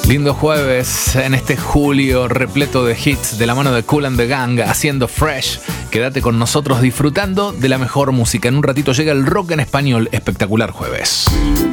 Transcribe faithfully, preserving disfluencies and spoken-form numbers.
Lindo jueves en este julio repleto de hits de la mano de Kool and the Gang haciendo Fresh. Quédate con nosotros disfrutando de la mejor música. En un ratito llega el rock en español. Espectacular jueves.